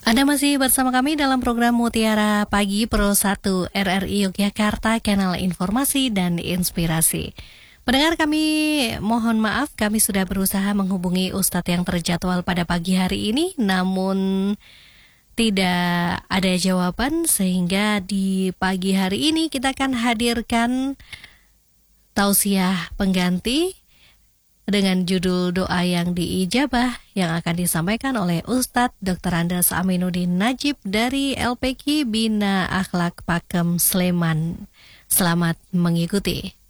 Anda masih bersama kami dalam program Mutiara Pagi Pro 1 RRI Yogyakarta, kanal informasi dan inspirasi. Pendengar, kami mohon maaf, kami sudah berusaha menghubungi Ustadz yang terjadwal pada pagi hari ini, namun tidak ada jawaban, sehingga di pagi hari ini kita akan hadirkan tausiah pengganti dengan judul doa yang diijabah yang akan disampaikan oleh Ustadz Dr. Andes Aminuddin Najib dari LPQ Bina Akhlak Pakem Sleman. Selamat mengikuti.